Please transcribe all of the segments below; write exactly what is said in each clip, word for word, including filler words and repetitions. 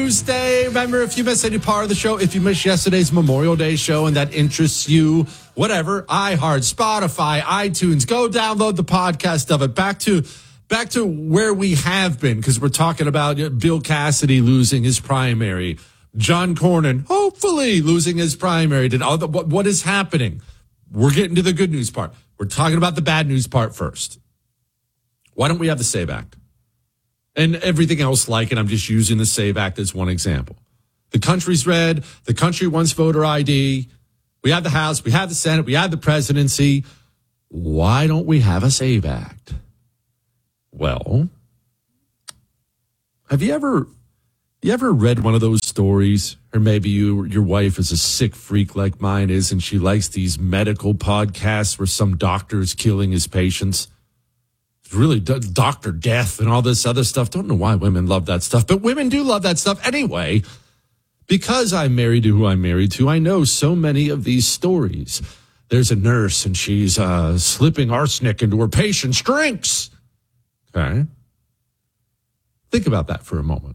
Tuesday. Remember, if you missed any part of the show, if you missed yesterday's Memorial Day show and that interests you, whatever, iHeart, Spotify, iTunes, go download the podcast of it. Back to back to where we have been, because we're talking about Bill Cassidy losing his primary, John Cornyn hopefully losing his primary. Did all the, what, what is happening? We're getting to the good news part. We're talking about the bad news part first. Why don't we have the SAVE Act? And everything else like it. I'm just using the SAVE Act as one example. The country's red. The country wants voter I D. We have the House. We have the Senate. We have the presidency. Why don't we have a SAVE Act? Well, have you ever, you ever read one of those stories? Or maybe you, your wife is a sick freak like mine is, and she likes these medical podcasts where some doctor is killing his patients. Really, Doctor Death and all this other stuff. Don't know why women love that stuff, but women do love that stuff anyway. Because I'm married to who I'm married to, I know so many of these stories. There's a nurse and she's uh, slipping arsenic into her patient's drinks. Okay. Think about that for a moment.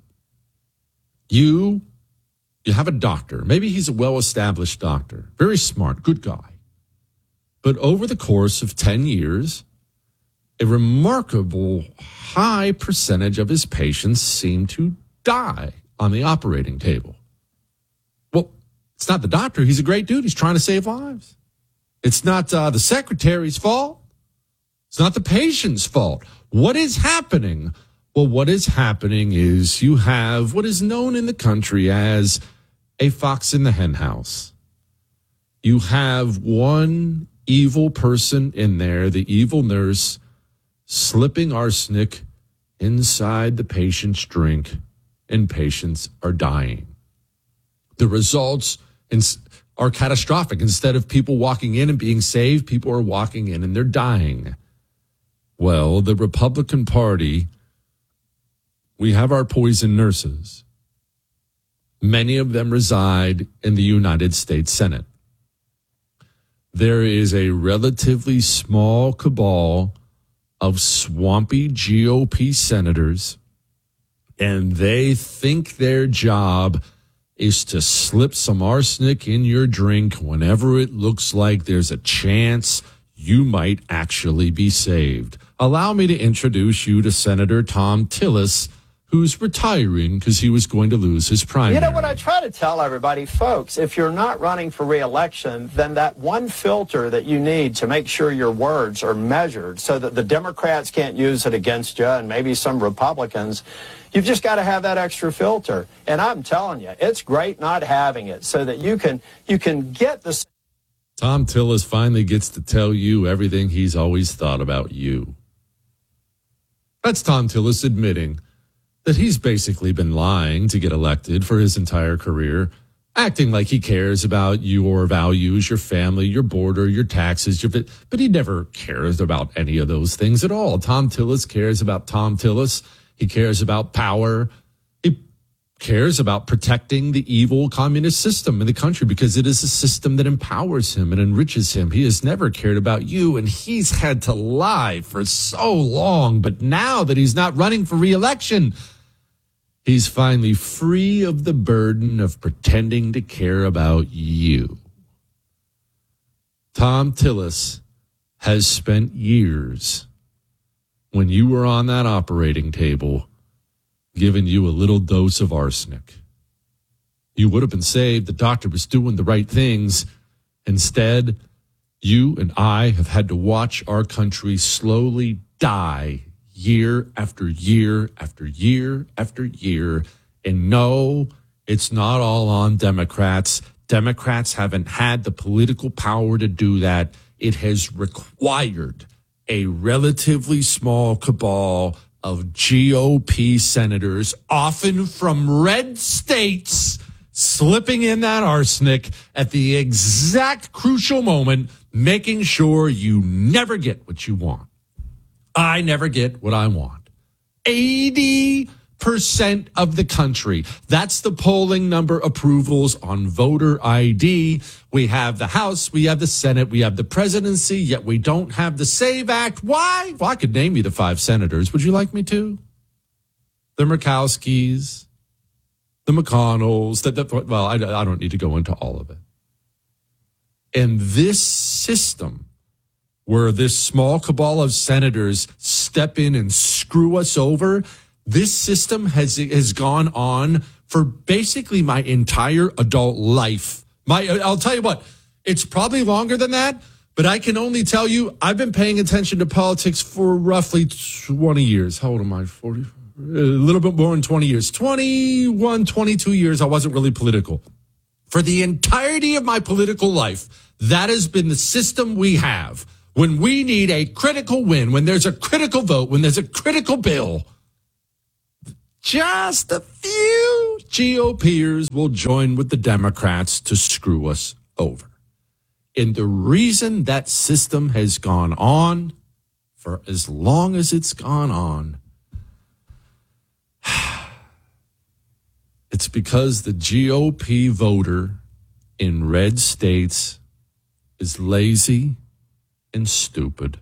You, you have a doctor. Maybe he's a well-established doctor. Very smart, good guy. But over the course of ten years, a remarkable high percentage of his patients seem to die on the operating table. Well, it's not the doctor. He's a great dude. He's trying to save lives. It's not uh, the secretary's fault. It's not the patient's fault. What is happening? Well, what is happening is you have what is known in the country as a fox in the hen house. You have one evil person in there, the evil nurse, slipping arsenic inside the patient's drink, and patients are dying. The results are catastrophic. Instead of people walking in and being saved, people are walking in and they're dying. Well, the Republican Party, we have our poison nurses. Many of them reside in the United States Senate. There is a relatively small cabal of swampy G O P senators, and they think their job is to slip some arsenic in your drink whenever it looks like there's a chance you might actually be saved. Allow me to introduce you to Senator Thom Tillis, who's retiring because he was going to lose his primary. You know what I try to tell everybody, folks, if you're not running for re-election, then that one filter that you need to make sure your words are measured so that the Democrats can't use it against you and maybe some Republicans, you've just got to have that extra filter. And I'm telling you, it's great not having it so that you can you can get the... Thom Tillis finally gets to tell you everything he's always thought about you. That's Thom Tillis admitting that he's basically been lying to get elected for his entire career, acting like he cares about your values, your family, your border, your taxes, your, but he never cares about any of those things at all. Thom Tillis cares about Thom Tillis. He cares about power. He cares about protecting the evil communist system in the country because it is a system that empowers him and enriches him. He has never cared about you, and he's had to lie for so long. But now that he's not running for re-election, he's finally free of the burden of pretending to care about you. Thom Tillis has spent years, when you were on that operating table, giving you a little dose of arsenic. You would have been saved. The doctor was doing the right things. Instead, you and I have had to watch our country slowly die year after year after year after year. And no, it's not all on Democrats. Democrats haven't had the political power to do that. It has required a relatively small cabal of G O P senators, often from red states, slipping in that arsenic at the exact crucial moment, making sure you never get what you want. I never get what I want. eighty percent of the country. That's the polling number approvals on voter I D. We have the House, we have the Senate, we have the presidency, yet we don't have the SAVE Act. Why? Well, I could name you the five senators. Would you like me to? The Murkowskis, the McConnells, that, that well, I, I don't need to go into all of it. And this system where this small cabal of senators step in and screw us over, this system has has gone on for basically my entire adult life. My, I'll tell you what, it's probably longer than that, but I can only tell you I've been paying attention to politics for roughly twenty years. How old am I? forty? A little bit more than twenty years. twenty-one, twenty-two years, I wasn't really political. For the entirety of my political life, that has been the system we have. When we need a critical win, when there's a critical vote, when there's a critical bill, just a few GOPers will join with the Democrats to screw us over. And the reason that system has gone on for as long as it's gone on, it's because the G O P voter in red states is lazy and stupid.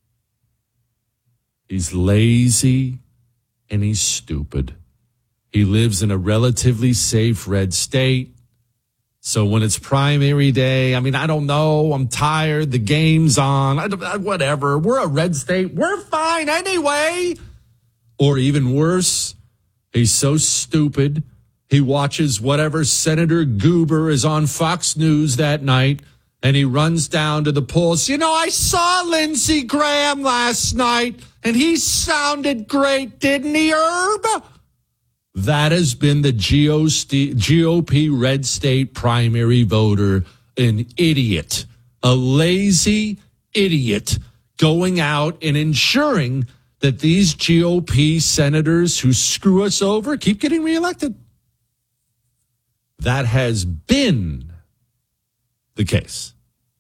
He's lazy and he's stupid. He lives in a relatively safe red state. So when it's primary day, I mean, I don't know. I'm tired. The game's on. I don't, whatever. We're a red state. We're fine anyway. Or even worse, he's so stupid. He watches whatever Senator Goober is on Fox News that night, and he runs down to the polls. You know, I saw Lindsey Graham last night, and he sounded great, didn't he, Herb? That has been the G O P red state primary voter, an idiot, a lazy idiot, going out and ensuring that these G O P senators who screw us over keep getting reelected. That has been the case.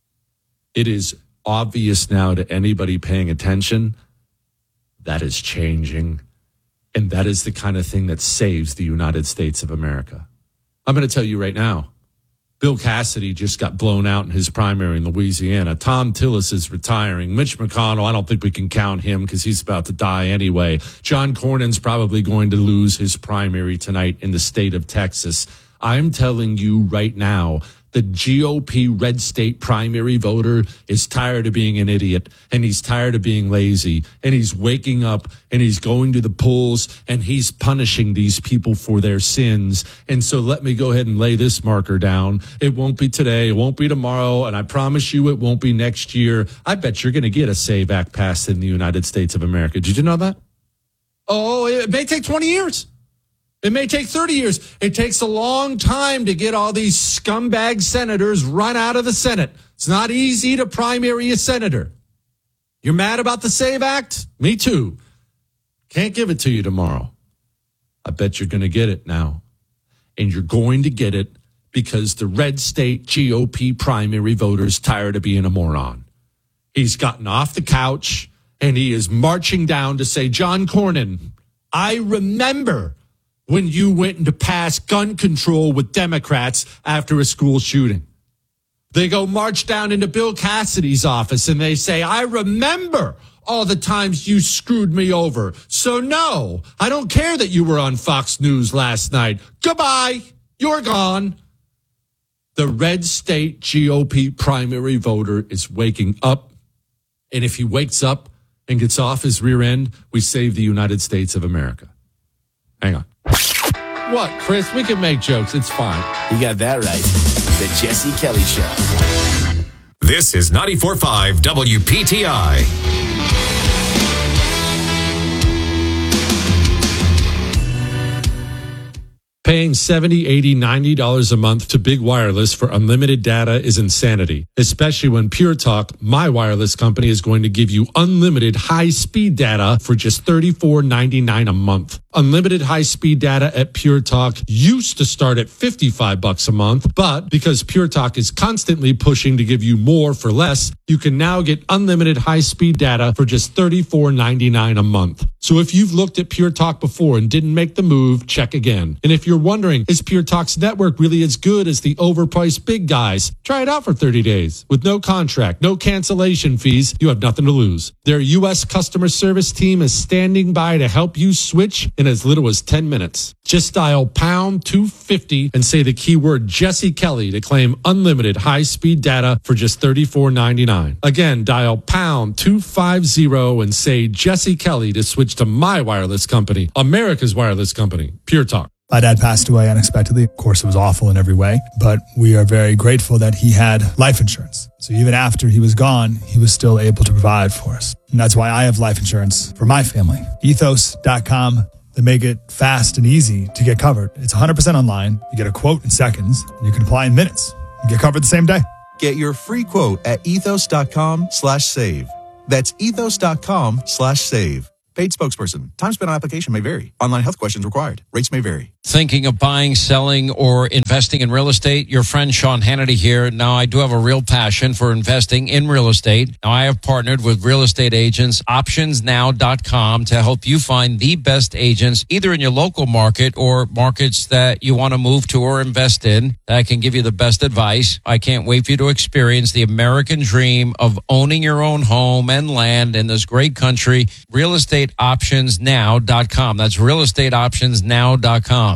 It is obvious now to anybody paying attention that is changing. And that is the kind of thing that saves the United States of America. I'm going to tell you right now, Bill Cassidy just got blown out in his primary in Louisiana. Tom Tillis is retiring. Mitch McConnell, I don't think we can count him because he's about to die anyway. John Cornyn's probably going to lose his primary tonight in the state of Texas. I'm telling you right now, the G O P red state primary voter is tired of being an idiot, and he's tired of being lazy, and he's waking up and he's going to the polls and he's punishing these people for their sins. And so let me go ahead and lay this marker down. It won't be today. It won't be tomorrow. And I promise you it won't be next year. I bet you're going to get a SAVE Act passed in the United States of America. Did you know that? Oh, it may take twenty years. It may take thirty years. It takes a long time to get all these scumbag senators run out of the Senate. It's not easy to primary a senator. You're mad about the SAVE Act? Me too. Can't give it to you tomorrow. I bet you're going to get it now. And you're going to get it because the red state G O P primary voter's tired of being a moron. He's gotten off the couch and he is marching down to say, John Cornyn, I remember when you went to pass gun control with Democrats after a school shooting. They go march down into Bill Cassidy's office and they say, I remember all the times you screwed me over. So no, I don't care that you were on Fox News last night. Goodbye. You're gone. The red state G O P primary voter is waking up. And if he wakes up and gets off his rear end, we save the United States of America. Hang on. What, Chris? We can make jokes. It's fine. You got that right. The Jesse Kelly Show. This is ninety-four point five W P T I. Paying seventy dollars, eighty dollars, ninety dollars a month to Big Wireless for unlimited data is insanity, especially when Pure Talk, my wireless company, is going to give you unlimited high-speed data for just thirty-four ninety-nine a month. Unlimited high-speed data at Pure Talk used to start at fifty-five bucks a month, but because Pure Talk is constantly pushing to give you more for less, you can now get unlimited high-speed data for just thirty-four ninety-nine a month. So if you've looked at Pure Talk before and didn't make the move, check again. And if you're wondering, is Pure Talk's network really as good as the overpriced big guys? Try it out for thirty days. With no contract, no cancellation fees, you have nothing to lose. Their U S customer service team is standing by to help you switch in as little as ten minutes. Just dial pound two fifty and say the keyword Jesse Kelly to claim unlimited high-speed data for just thirty-four ninety-nine. Again, dial pound two fifty and say Jesse Kelly to switch to my wireless company, America's wireless company, Pure Talk. My dad passed away unexpectedly. Of course, it was awful in every way, but we are very grateful that he had life insurance. So even after he was gone, he was still able to provide for us. And that's why I have life insurance for my family. ethos dot com. They make it fast and easy to get covered. It's one hundred percent online. You get a quote in seconds, and you can apply in minutes. You get covered the same day. Get your free quote at ethos dot com slash save. That's ethos dot com slash save. Paid spokesperson. Time spent on application may vary. Online health questions required. Rates may vary. Thinking of buying, selling, or investing in real estate? Your friend Sean Hannity here. Now, I do have a real passion for investing in real estate. Now, I have partnered with real estate agents, options now dot com, to help you find the best agents, either in your local market or markets that you want to move to or invest in, that can give you the best advice. I can't wait for you to experience the American dream of owning your own home and land in this great country. real estate options now dot com. That's real estate options now dot com.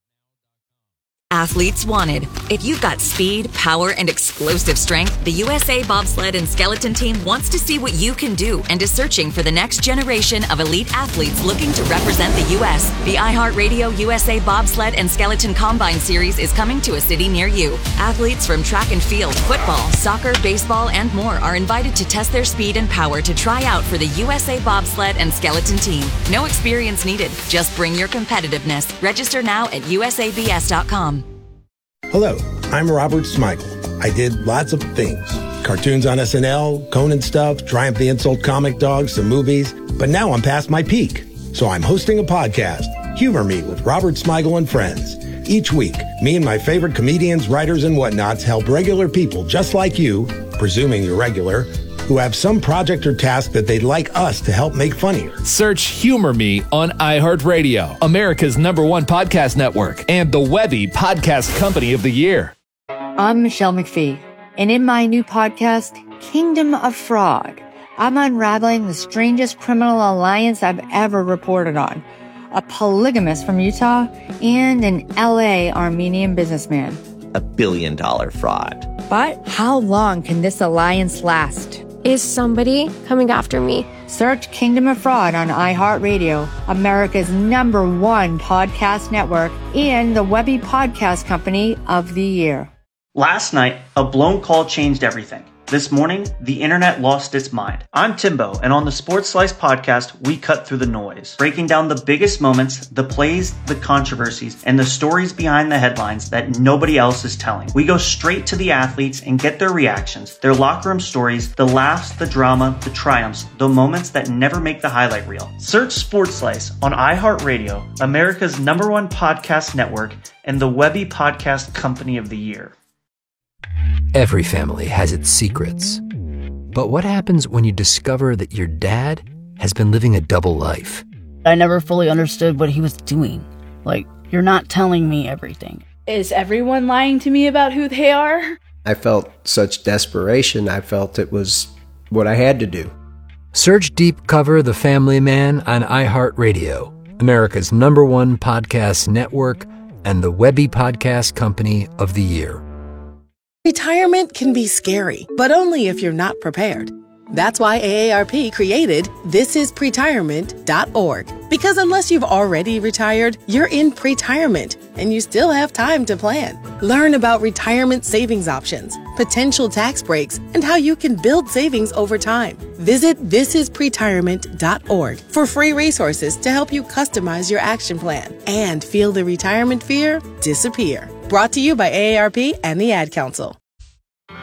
Athletes wanted. If you've got speed, power, and explosive strength, the U S A Bobsled and Skeleton Team wants to see what you can do and is searching for the next generation of elite athletes looking to represent the U S. The iHeartRadio U S A Bobsled and Skeleton Combine Series is coming to a city near you. Athletes from track and field, football, soccer, baseball, and more are invited to test their speed and power to try out for the U S A Bobsled and Skeleton Team. No experience needed. Just bring your competitiveness. Register now at U S A B S dot com. Hello, I'm Robert Smigel. I did lots of things. Cartoons on S N L, Conan stuff, Triumph the Insult comic dogs, some movies. But now I'm past my peak. So I'm hosting a podcast, Humor Me with Robert Smigel and Friends. Each week, me and my favorite comedians, writers, and whatnots help regular people just like you, presuming you're regular, who have some project or task that they'd like us to help make funnier. Search Humor Me on iHeartRadio, America's number one podcast network, and the Webby Podcast Company of the Year. I'm Michelle McPhee, and in my new podcast, Kingdom of Fraud, I'm unraveling the strangest criminal alliance I've ever reported on. A polygamist from Utah and an L A Armenian businessman. A billion dollar fraud. But how long can this alliance last? Is somebody coming after me? Search Kingdom of Fraud on iHeartRadio, America's number one podcast network, and the Webby Podcast Company of the Year. Last night, a blown call changed everything. This morning, the internet lost its mind. I'm Timbo, and on the Sports Slice podcast, we cut through the noise, breaking down the biggest moments, the plays, the controversies, and the stories behind the headlines that nobody else is telling. We go straight to the athletes and get their reactions, their locker room stories, the laughs, the drama, the triumphs, the moments that never make the highlight reel. Search Sports Slice on iHeartRadio, America's number one podcast network, and the Webby Podcast Company of the Year. Every family has its secrets. But what happens when you discover that your dad has been living a double life? I never fully understood what he was doing. Like, you're not telling me everything. Is everyone lying to me about who they are? I felt such desperation. I felt it was what I had to do. Search Deep Cover The Family Man on iHeartRadio, America's number one podcast network, and the Webby Podcast Company of the Year. Retirement can be scary, but only if you're not prepared. That's why A A R P created this is pretirement dot org. Because unless you've already retired, you're in pretirement, and you still have time to plan. Learn about retirement savings options, potential tax breaks, and how you can build savings over time. Visit this is pretirement dot org for free resources to help you customize your action plan and feel the retirement fear disappear. Brought to you by A A R P and the Ad Council.